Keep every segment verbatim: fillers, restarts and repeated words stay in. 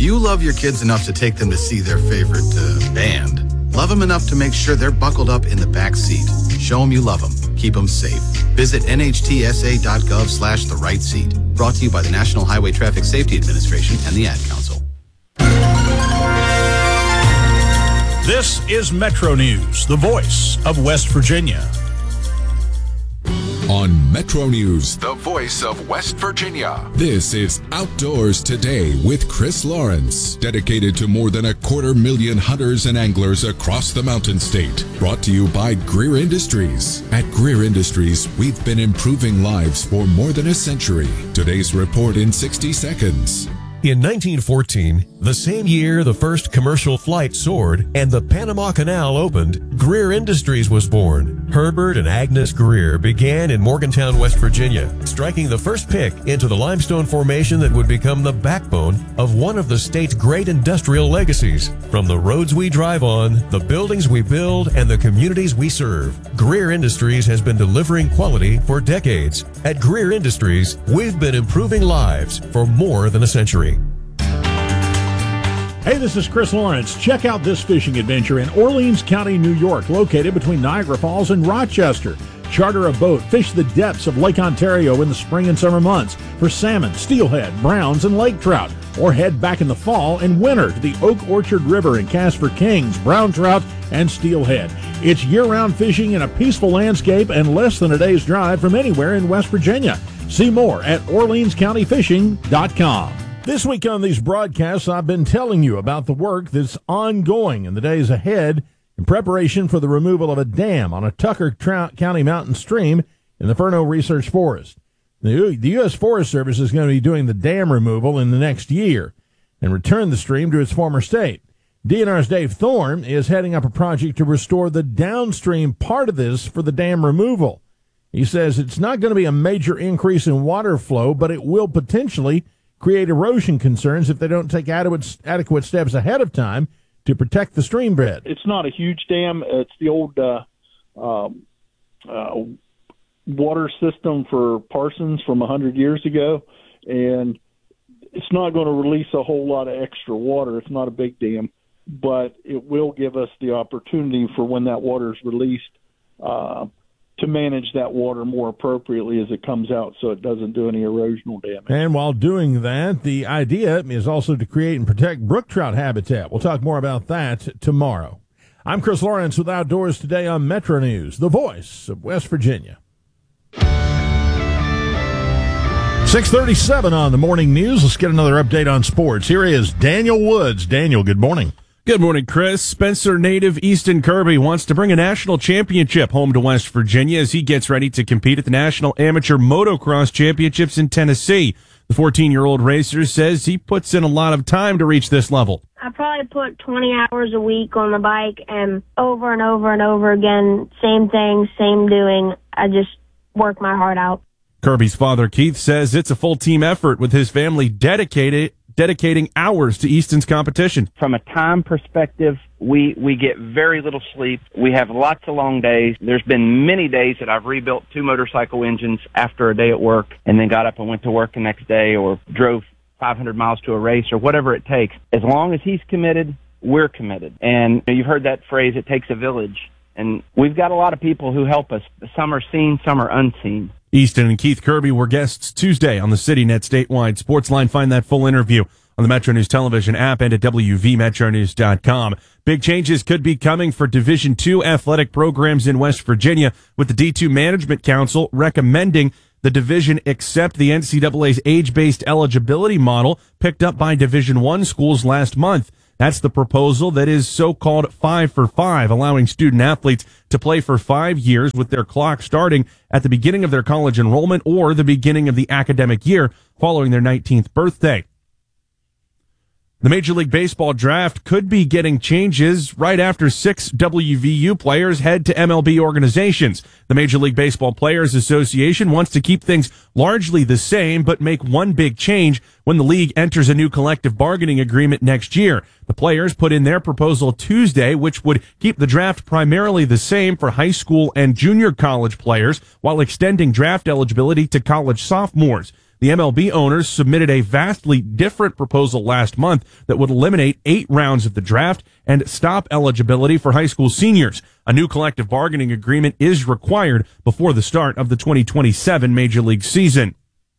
You love your kids enough to take them to see their favorite uh, band. Love them enough to make sure they're buckled up in the back seat. Show them you love them. Keep them safe. Visit N H T S A dot gov slash the right seat. Brought to you by the National Highway Traffic Safety Administration and the Ad Council. This is Metro News, the voice of West Virginia. On Metro News, the voice of West Virginia. This is Outdoors Today with Chris Lawrence, dedicated to more than a quarter million hunters and anglers across the Mountain State. Brought to you by Greer Industries. At Greer Industries, we've been improving lives for more than a century. Today's report in sixty seconds. In nineteen fourteen, the same year the first commercial flight soared and the Panama Canal opened, Greer Industries was born. Herbert and Agnes Greer began in Morgantown, West Virginia, striking the first pick into the limestone formation that would become the backbone of one of the state's great industrial legacies. From the roads we drive on, the buildings we build, and the communities we serve, Greer Industries has been delivering quality for decades. At Greer Industries, we've been improving lives for more than a century. Hey, this is Chris Lawrence. Check out this fishing adventure in Orleans County, New York, located between Niagara Falls and Rochester. Charter a boat, fish the depths of Lake Ontario in the spring and summer months for salmon, steelhead, browns, and lake trout. Or head back in the fall and winter to the Oak Orchard River and cast for kings, brown trout, and steelhead. It's year-round fishing in a peaceful landscape and less than a day's drive from anywhere in West Virginia. See more at Orleans County Fishing dot com. This week on these broadcasts, I've been telling you about the work that's ongoing in the days ahead in preparation for the removal of a dam on a Tucker County mountain stream in the Furneaux Research Forest. The U S Forest Service is going to be doing the dam removal in the next year and return the stream to its former state. D N R's Dave Thorne is heading up a project to restore the downstream part of this for the dam removal. He says it's not going to be a major increase in water flow, but it will potentially create erosion concerns if they don't take adequate, adequate steps ahead of time to protect the stream bed. It's not a huge dam. It's the old uh, um, uh, water system for Parsons from one hundred years ago, and it's not going to release a whole lot of extra water. It's not a big dam, but it will give us the opportunity for when that water is released uh, to manage that water more appropriately as it comes out so it doesn't do any erosional damage. And while doing that, the idea is also to create and protect brook trout habitat. We'll talk more about that tomorrow. I'm Chris Lawrence with Outdoors Today on Metro News, the voice of West Virginia. six thirty-seven on the morning news. Let's get another update on sports. Here is Daniel Woods. Daniel, good morning. Good morning, Chris. Spencer native Easton Kirby wants to bring a national championship home to West Virginia as he gets ready to compete at the National Amateur Motocross Championships in Tennessee. The fourteen-year-old racer says he puts in a lot of time to reach this level. I probably put twenty hours a week on the bike and over and over and over again, same thing, same doing. I just work my heart out. Kirby's father, Keith, says it's a full team effort with his family dedicated dedicating hours to Easton's competition. From a time perspective, we, we get very little sleep. We have lots of long days. There's been many days that I've rebuilt two motorcycle engines after a day at work and then got up and went to work the next day or drove five hundred miles to a race or whatever it takes. As long as he's committed, we're committed. And you've heard that phrase, it takes a village. And we've got a lot of people who help us. Some are seen, some are unseen. Easton and Keith Kirby were guests Tuesday on the CityNet statewide sports line. Find that full interview on the Metro News television app and at W V Metro News dot com. Big changes could be coming for Division two athletic programs in West Virginia, with the D two Management Council recommending the division accept the N C double A's age-based eligibility model picked up by Division one schools last month. That's the proposal that is so-called five for five, allowing student athletes to play for five years with their clock starting at the beginning of their college enrollment or the beginning of the academic year following their nineteenth birthday. The Major League Baseball draft could be getting changes right after six W V U players head to M L B organizations. The Major League Baseball Players Association wants to keep things largely the same, but make one big change when the league enters a new collective bargaining agreement next year. The players put in their proposal Tuesday, which would keep the draft primarily the same for high school and junior college players while extending draft eligibility to college sophomores. The M L B owners submitted a vastly different proposal last month that would eliminate eight rounds of the draft and stop eligibility for high school seniors. A new collective bargaining agreement is required before the start of the twenty twenty-seven Major League season.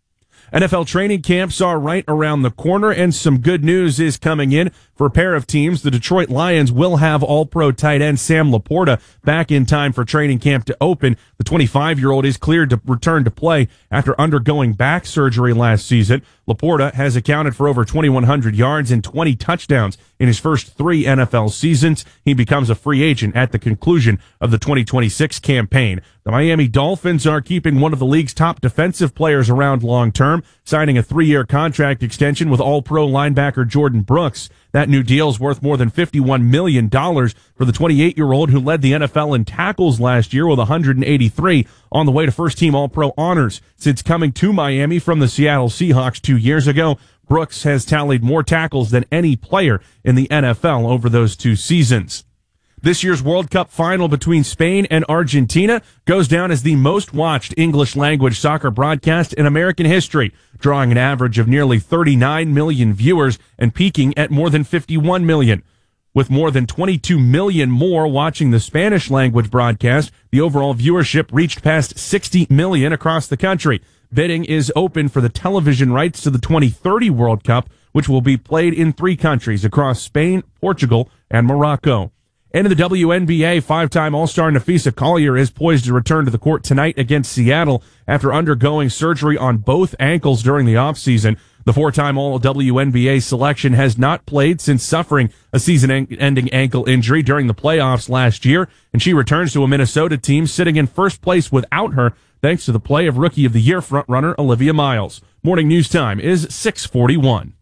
N F L training camps are right around the corner, and some good news is coming in for a pair of teams. The Detroit Lions will have all-pro tight end Sam Laporta back in time for training camp to open. The twenty-five-year-old is cleared to return to play after undergoing back surgery last season. Laporta has accounted for over twenty-one hundred yards and twenty touchdowns in his first three N F L seasons. He becomes a free agent at the conclusion of the twenty twenty-six campaign. The Miami Dolphins are keeping one of the league's top defensive players around long-term, signing a three-year contract extension with all-pro linebacker Jordan Brooks. That new deal is worth more than fifty-one million dollars for the twenty-eight-year-old who led the N F L in tackles last year with one hundred eighty-three, on the way to first-team All-Pro honors. Since coming to Miami from the Seattle Seahawks two years ago, Brooks has tallied more tackles than any player in the N F L over those two seasons. This year's World Cup final between Spain and Argentina goes down as the most watched English-language soccer broadcast in American history, drawing an average of nearly thirty-nine million viewers and peaking at more than fifty-one million. With more than twenty-two million more watching the Spanish-language broadcast, the overall viewership reached past sixty million across the country. Bidding is open for the television rights to the twenty thirty World Cup, which will be played in three countries across Spain, Portugal, and Morocco. And in the W N B A, five-time All-Star Nafisa Collier is poised to return to the court tonight against Seattle after undergoing surgery on both ankles during the offseason. The four-time All-W N B A selection has not played since suffering a season-ending ankle injury during the playoffs last year, and she returns to a Minnesota team sitting in first place without her, thanks to the play of Rookie of the Year frontrunner Olivia Miles. Morning news time is six forty-one.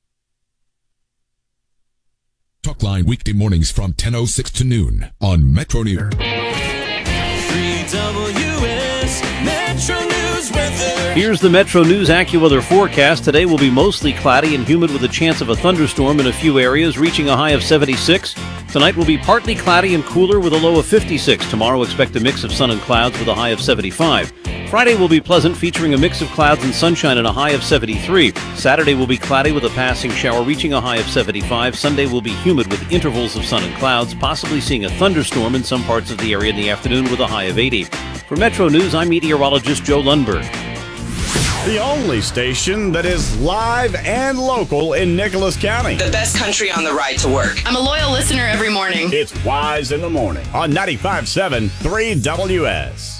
Talkline weekday mornings from ten oh six to noon on Metro News. three W S Metro News weather. Here's the Metro News AccuWeather forecast. Today will be mostly cloudy and humid with a chance of a thunderstorm in a few areas, reaching a high of seventy-six. Tonight will be partly cloudy and cooler with a low of fifty-six. Tomorrow expect a mix of sun and clouds with a high of seventy-five. Friday will be pleasant, featuring a mix of clouds and sunshine and a high of seventy-three. Saturday will be cloudy with a passing shower, reaching a high of seventy-five. Sunday will be humid with intervals of sun and clouds, possibly seeing a thunderstorm in some parts of the area in the afternoon with a high of eighty. For Metro News, I'm meteorologist Joe Lundberg. The only station that is live and local in Nicholas County. The best country on the ride to work. I'm a loyal listener every morning. It's Wise in the Morning on ninety-five point seven three W S.